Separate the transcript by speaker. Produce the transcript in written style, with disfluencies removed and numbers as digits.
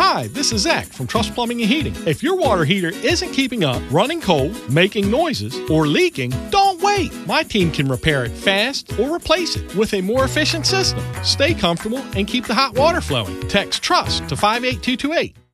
Speaker 1: Hi, this is Zach from Trust Plumbing and Heating. If your water heater isn't keeping up, running cold, making noises, or leaking, don't wait. My team can repair it fast or replace it with a more efficient system. Stay comfortable and keep the hot water flowing. Text TRUST to 58228.